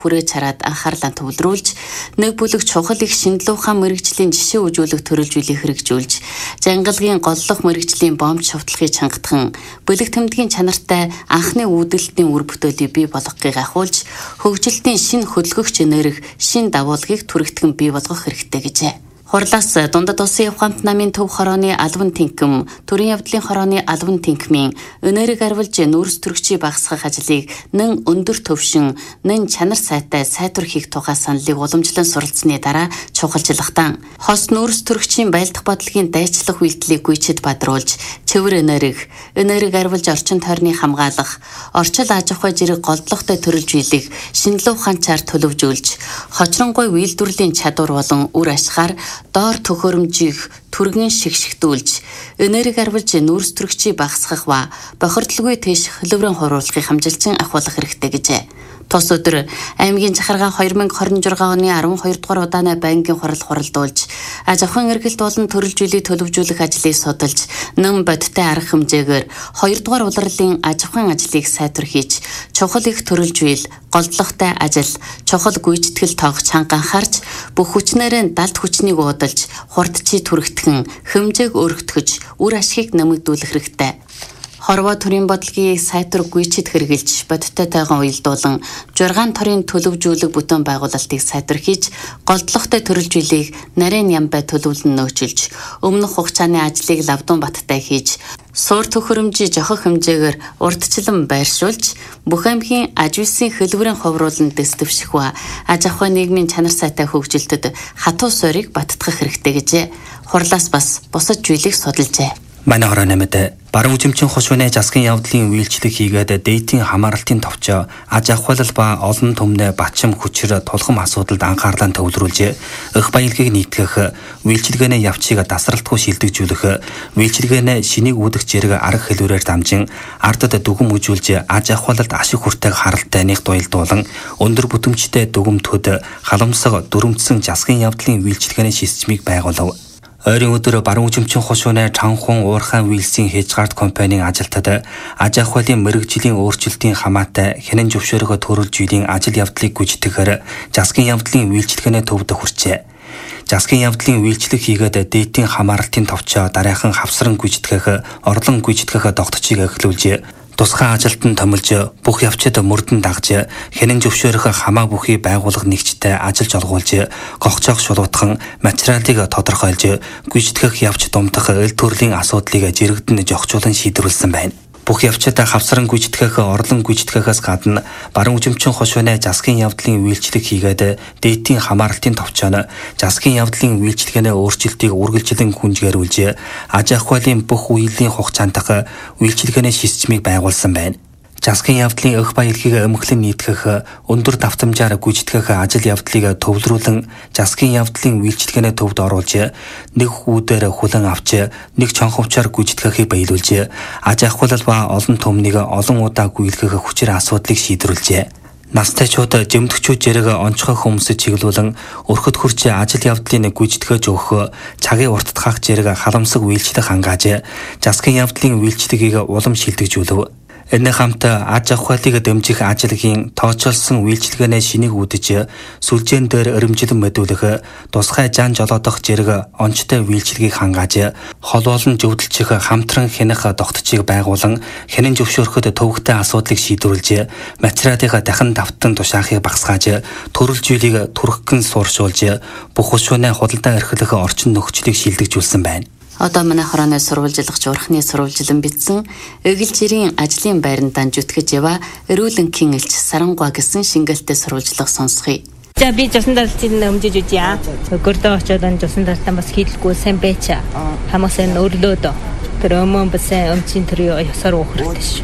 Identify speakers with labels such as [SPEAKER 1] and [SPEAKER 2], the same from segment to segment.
[SPEAKER 1] хүрээж хараад анхаарлаа төвлөрүүлж, нэг бүлэг чухал их шинжилгээ ухаан мэрэгжлийн жишээ үзүүлэх төрөлжүүлэх хэрэгжүүлж, жангалгийн голлох мэрэгжлийн бомб шавтлагыг чангатхан, бүлэг тэмдгийн чанартай анхны үүдэлтийн үр бүтээлийг бий болгохыг ахуулж, хөгжилтийн шинэ хөдөлгөгч энерги, шинэ дагуулгыг түрэгтгэн бий болгох хэрэгтэй гэжээ. Хурлаас дундад улсын явхамт намын төв хорооны албан тэнхим, төрийн явдлын хорооны албан тэнхимийн өнөөрийг арвилж нүүрс төрөгчийг багасгах ажлыг нэн өндөр төвшин, нэн чанар сайтай сайтар хийх тухай саналыг уламжлан суралцсны дараа чухалчлахтан хос нүүрс төрөгчийн байлдах бодлогын дайчлах үйлдэлийг гүйцэд бадруулж, цэвэр өнөөрийг арвилж орчин тойрны хамгаалах, орчил аж ахуй зэрэг голдлоготой төрөлжүүлэх, шинжилгээ ухаанчаар төлөвжүүлж, хочронгуй үйлдвэрлэлийн чадвар болон үр ашгаар доор төхөөрөмжийг түргэн шигшгтүүлж, энерги арвилж нүүрс төрөгчийг багасгах ба бохирдлгүй тийш хөлөврөн хуруулахыг хамжилсан ахуулах хэрэгтэй гэжээ. Тус өдөр аймгийн захиргаа 2026 оны 12 дугаар удааны байнгын хурал хуралдуулж, аж ахуйн эргэлт болон төрөлжүүлэлт төлөвжүүлэх ажлыг судалж, нэн бодиттой арга хэмжээгээр 2 дугаар улирлын аж ахуйн ажлыг сайтар хийж, чухал их төрөлжүүл, голдлоготой ажил, чухал гүйцэтгэл тоог чанга анхаарч, бүх хүчнээрээ далд хүчнийг уудалж, хурдчий түрэгтгэн, хэмжээг өргөтгөж, үр ашгийг нэмэгдүүлэх хэрэгтэй. Хорвоо төрийн бодлогыг сайтар гүйцэд хэрэгжилж, бодиттой тайган уялдуулан, 6 төрийн төлөвжүүлэх бүтээн байгуулалтыг сайтар хийж, голдлоготой төрөлжүүлэлийг нарийн ямбай төлөвлөн нөөцөлж, өмнөх хугацааны ажлыг лавдун баттай хийж, суур төхөөрөмжийн жохох хэмжээгээр урдчлан байршуулж, бүх аймгийн аж үйлсийн хөлбөрийн ховруулан дэс дэвших ба аж ахуй нийгмийн чанар сайтай хөгжилтөд хатуу суурийг баттгах хэрэгтэй гэжээ. Хурлаас бас бусад зүйлийг судалжээ.
[SPEAKER 2] Манай хороо нэмэд баруун үзэмчин хошууны засгийн явдлын үйлчлэг хийгээд дээдийн хамааралтын товчоо аж ахуйлал ба олон түмнээ бачим хүчээр тулгам асуудалд анхаарлаа төвлөрүүлж, эх баялагийг нийтгэх, үйлчлэгээний явцыг дасралтгүй шилдэгжүүлэх, үйлчлэгээний шинийг үүдэх зэрэг арга хэлбэрээр дамжин ардад дүгм үзүүлж аж ахуйлалд ашиг хүртээх харалтай нэг дуялдуулан өндөр бүтэмжтэй дүгмтөд халамсаг дүрмдсэн засгийн явдлын үйлчлэгээний системийг байгуулав. Ойрын өдөр баруун үзэмчин хошууны Чанхун уурхайн үйлсийн Хежгард компанийн ажилтнад аж ахуйлын мэрэгжлийн өөрчлөлтийн хамаатай хянан зөвшөөрөх төрөлжүүлэлийн ажил явдлыг гүйцэтгэхээр засгийн явдлын үйлчлэгээний төвд хүрчээ. Засгийн явдлын үйлчлэг хийгээд дээдийн хамааралтын товчоо дараахан хавсран гүйцэтгэх, орлон гүйцэтгэх тогтцыг эхлүүлж, тусгай ажилтан томилж, бүх явцад мөрдөн дагж, хянан зөвшөөрөх хамаа бүхий байгууллага нэгжтэй ажиллаж олгуулж, гогцоох шулуутхан материалыг тодорхойлж, гүйцэтгэх явц думдах эл төрлийн асуудлыг жирэгдэн жогчуулан шийдвэрлсэн байна. Бүх явцад хавсран гүйцэтгэх, орлон гүйцэтгэхээс гадна баруун үзэмчин хошууны засгийн явдлын үйлчлэг хийгээд дээдийн хамааралтын товчоо засгийн явдлын үйлчлэгээний өөрчлөлтийг үргэлжлэн хүнжгээрүүлж, аж ахуйлын бүх үеийн хугацаанд үйлчлэгээний системийг байгуулсан байна. Засгийн явдлын эх баялагийг эмхлэн нийтгэх, өндөр давтамжаар гүйцэтгэх ажил явдлыг төвлөрүүлэн засгийн явдлын үйлчлэгээний төвд оруулж, нэг үүдээр хүлэн авч, нэг чонховчоор гүйцэтгэхийг баялуулж, аж ахуйлал ба олон түмнийг олон удаа гүйлгэх хүчээр асуудлыг шийдвэрлэжээ. Настайчууд жимдэгчүүд зэрэг онцгой хүмүүсд чиглүүлэн өрхөд хурж ажил явдлын гүйцэтгэж өгөх, цагийн уртдахах зэрэг халамсаг үйлчлэх хангааж, засгийн явдлын үйлчлэгийг улам шилдэгжүүлв. Энэ хамт аж ахуйлыг дэмжих ажлын тооцоолсон үйлчлэгээний шинийг үүдэж, сүлжээн дээр өрөмжлөн мэдүүлэх, тусгай жан жолоодох зэрэг онцтой үйлчлэгийг хангааж, хол олон зөвдөлчих хамтран хянах тогтцыг байгуулан хянан зөвшөөрөхөд төвөгтэй асуудлыг шийдвэрлэж, материалыг дахин давтан тушаахыг багасгааж, төрөлжүүлэлийг түрхгэн сууршуулж, бүх хошууны худалдаа эрхлэх орчин нөхцөлийг шилдэгжүүлсэн байна.
[SPEAKER 1] Одоо манай хорооны сурвалжлагч урхны сурвалжлан бичсэн Эгэл жирийн ажлын байрандаа зүтгэж ява эрүүлэнхийн элч Сарангуа гэсэн шингэлтэй сурвалжлага сонсхий.
[SPEAKER 3] За би жусан далтын өмжиж үжье. Өгөрдөө очоод жусан далтаа бас хийлгүй сайн байчаа. Хамаасан өрлөөд. Тэр өмнө бас өмчин тэр ёсоор уухрахтай ш.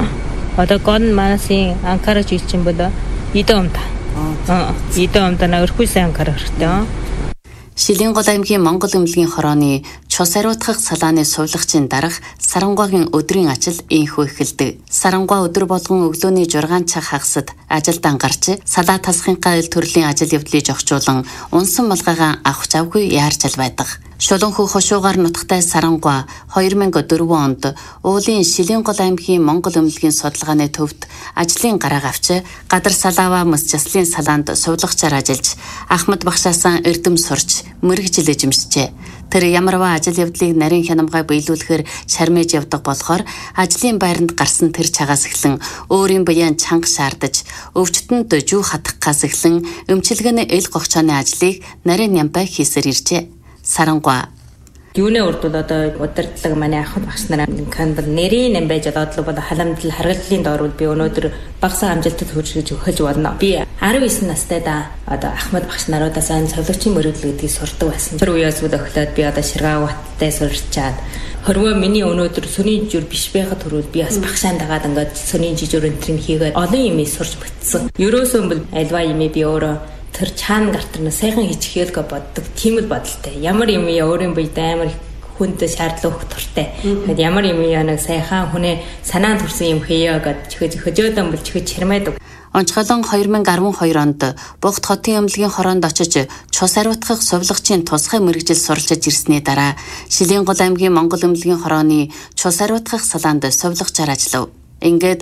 [SPEAKER 3] Одоо гон манасын анкараж илчин бодо идэм та. Идэм та на өрхүйсэн анкарах хэрэгтэй.
[SPEAKER 1] Шилэн гол аймгийн Монгол эмнэлгийн хорооны Чус ариутгах салааны сувлагчийн дарга Сарангуйгийн өдрийн ажил ийхүү эхэлдэг. Сарангуй өдөр болгон өглөөний 6 цаг хагасад ажилдаа гарч салаа тасхингаа ил төрлийн ажил явдлыг зохицуулан унсан малгайгаа авах завгүй яарч ал байдаг. Шулуунхүү хошуугаар нутагтай Сарангуй 2004 онд уулын Шилэнгол аймгийн Монгол өмлөгийн судалгааны төвд ажлын гараа авч гадар салаава мас заслын салаанд сувлагчаар ажиллаж Ахмад багшаасан эрдэм сурч мэрэгжил эзэмшжээ. Тэр ямарваа ажил явдлыг нарийн хянамгай биелүүлэхээр шармэж явдаг болохоор ажлын байранд гарсан тэр чагаас эхлэн өөрийн баян чанга шаардаж өвчтөнд жүү хатгахаас эхлэн өмчилгэн эл гогчооны ажлыг нарийн нямбай хийсээр иржээ. Сарангуй
[SPEAKER 3] юуны урд бол одоо удирдлага манай ахмад багш нараа канбал нэрийн нэм байж одоо бол халамжлал харгаллын доор би өнөөдөр багасаа амжилтад хүргэж өгөх болно. Би 19 настайдаа одоо ахмад багш наруудаас цовлогчийн мөрөглө гэдгийг сурдаг байсан. Тэр үеэс өглөөд би одоо Ширгааваттай сурчаад хорвоо миний өнөөдөр сүний жижүүр биш байхад төрөл би бас багшаан дагаад ингээд сүний жижүүр энтрийг хийгээд олон юм сурч бүтсэн. Ерөөсөө бол альва юм би өөрөө тэр чаана гартарна сайхан хичээлгээ боддог тийм л бодолтой. Ямар юм өөрийн биед амар хүнд шаардлага өгөх туртай. Тэгэхэд ямар юм нэг сайхан хүнээ санаа төрсэн юм хийе гэж хөжөөдөн бол чихэж чармайдаг.
[SPEAKER 1] Онцгойлон 2012 онд Бугт хотын өмлөгийн хороонд очиж чус ариутгах сувлагчийн тусгай мэргэжил суралцж ирсний дараа Шилэнгол аймгийн Монгол өмлөгийн хорооны чус ариутгах салаанд сувлагчаар ажиллав. Ингээд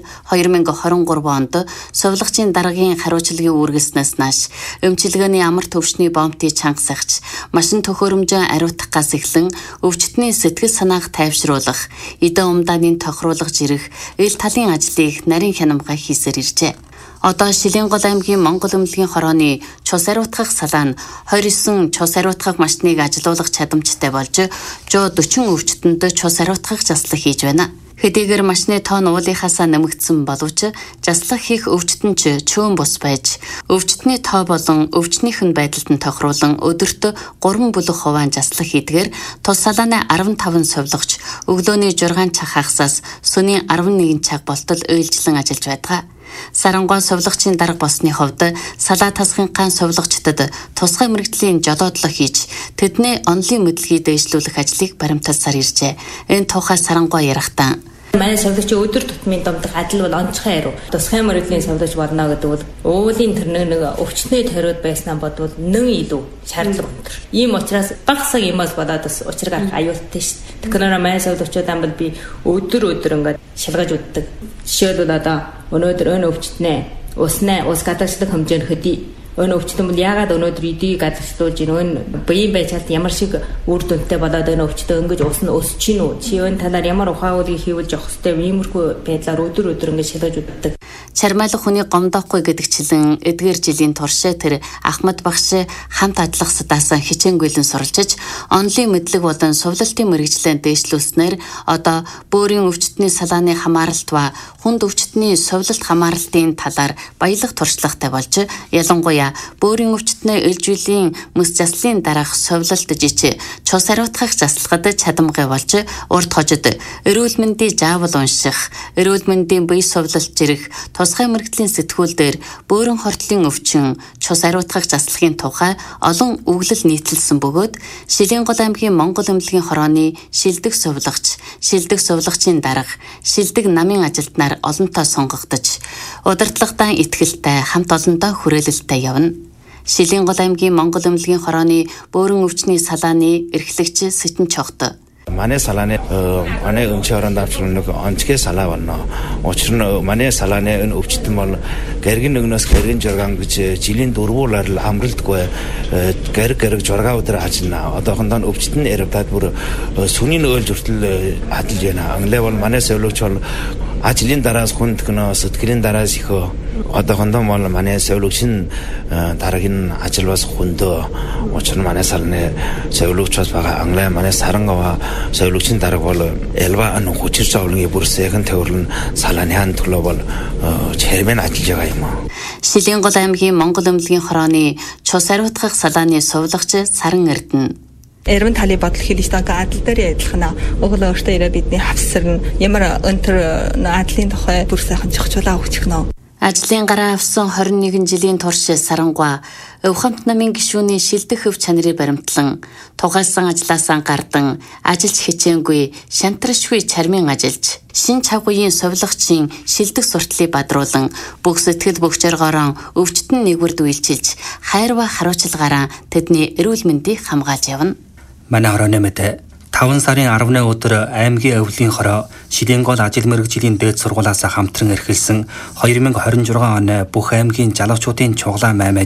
[SPEAKER 1] 2023 онд сувлагчийн даргагийн хариуцлагыг үргэлснээс нааш өмчилгээний амар төвшний бомбтыг чангасагч машин төхөөрөмжөө ариутгахаас эхлэн өвчтний сэтгэл санааг тайвшруулах, эдэн умдааны тохируулах зэрэг эл талын ажлыг нарийн хянамгай хийсээр иржээ. Одоо Шилэнгол аймгийн Монгол өмлөгийн хорооны чус ариутгах салаа нь 29 чус ариутгах машиныг ажилуулах чадамжтай болж 140 өвчтөнд чус ариутгах заслаг хийж байна. Хэдийгээр машины тоон уулынхаасаа нэмэгдсэн боловч заслаг хийх өвчтөн ч чөөн бус байж өвчтний тоо болон өвчнийх нь байдалд нь тохируулан өдөрт 3 бүлэг хувийн заслаг хийдгээр тус салааны 15 сувлагч өглөөний 6 цаг хагасаас сөнийн 11 цаг болтол уйлжлан ажиллаж байдаг. Сарангуй сувлагчийн дарга болсны хувьд салаа тасхингаан сувлагчдад тусгай мэргэжлийн жолоодлого хийж тэдний онлын мэдлэгийг дэвшлүүлэх ажлыг баримталсаар иржээ. Энэ тухай Сарангуй ярихдаа
[SPEAKER 3] манай сувлагч өдөр тутмын домдох ажил бол онцгой яруу. Тусгай мэргэжлийн сувлагч болно гэдэг бол уулын тэр нэг өвчтний тариуд байснаа бодвол нэн илүү шаардлага өндөр. Ийм учраас багсаг юмас болоод бас учир гарах аюултай шүү. Тэгэхээр манай сувлагчудаа бол би өдөр ингээд шалгаж үздэг. Жишээлбэл одоо өнөөдөр өн өвчтнээ ус гадагшлах хэмжээнд хөдий. Өн өвчтөн бол яагаад өнөөдөр эдийг гадагшлуулж ийн биеийн байцаалт ямар шиг үр дүнтэй болоод өн өвчтөн ингэж ус нь өсч гин үү? Чи өн талаар ямар ухаалыг хийвэлж явах хэрэгтэй иймэрхүү байдлаар өдөр ингэж шалгаж үздэг.
[SPEAKER 1] Чармайлах хүний гомдоохгүй гэдэгчлэн эдгээр жилийн турш тэр Ахмад багш хамт ажиллах садаасан хичээнгүйлэн суралцж онлын мэдлэг болон сувлалтын мэргэжлээ дэвшлүүлснээр одоо бөөрийн өвчтний салааны хамааралт ба хүнд өвчтний сувлалт хамааралтын талаар баялаг туршлагатай болж ялангуяа бөөрийн өвчтний ээлжүүлийн мэс заслын дараах сувлалт жич чус ариутгах заслагад чадамгай болж урд хожид эрүүл мэндийн заавал унших, эрүүл мэндийн бие сувлалт зэрэг тусгай мэргэжлийн сэтгүүл дээр бөөрийн хортлын өвчин чус ариутгах заслагын тухай олон үглэл нийтлэлсэн бөгөөд Шилэнгол аймгийн Монгол өмлөгийн хорооны шилдэг сувлагчийн дарга, шилдэг намын ажилтнаар олонтоо сонгогдож удирдлагатай итгэлтэй хамт олонтоо хүрээлэлтэй явна. Шилэнгол аймгийн Монгол өмлөгийн хорооны бөөрийн өвчний салааны эрхлэгч Сэтэн Чогт
[SPEAKER 4] манай салааны манай өмчөөрөнд авчрын нэг онцгой салаа байна. Учир нь манай салааны энэ өвчтөн бол гэргэн нөгнөөс гэргэн жургаан гэж жилийн дөрвүүлээр л хамралдаггүй гэрэг жургаа өдөр ажиллана. Одоохондоо өвчтөн эрэвдад бүр сүний өөлж хүртэл ажиллаж байна. Англиа бол манай сувлагч бол ажлын дараас хүнд гэнэ сэтгэлийн дараас их одоохондоо бол манай сувлагчийн дараагийн ажил бас хүндөө. Учир нь манай салааны сувлагчаас байгаа Англиа манай Сарангуй сувлагчийн дарга бол элва ан хүчир зовлонгийн бүр сайхан төвөрлөн салааны хан төлөө бол чармын ажиллаж байгаа юм аа.
[SPEAKER 1] Шилэнгол аймгийн Монгол өмлөгийн хорооны чус ариутгах салааны сувлагч Саран Эрдэнэ
[SPEAKER 5] Эрвэн тали бодол хэлж байгаа адил дээр адилхан угол өөртөө ирээ бидний хавсар нь ямар өнтөр адлын тухай бүр сайхан зохицуулаа өгчих нөө.
[SPEAKER 1] Ажлын гараа авсан 21 жилийн турш Сарангуй өв хамт намын гишүүний шилдэх өв чанарыг баримтлан тугаалсан ажлаасаа гардан ажиллаж хичээнгүй шантаршгүй чармын ажиллаж шин чавгүйн совлогчийн шилдэх суртлыг бадруулан бүх сэтгэл бүх жаргорон өвчтөн нэгвэрд үйлчилж хайрва харуучлагаараа тэдний эрүүл мэндийг хамгаалж явна.
[SPEAKER 2] Манай хорооны мэдээ 5 сарын 10-ны өдөр аймгийн өвлийн хороо Шилэнгол ажил мэргэжлийн дээд сургуулиас хамтран эрхэлсэн 2026 оны бүх аймгийн залуучуудын чуглаа 8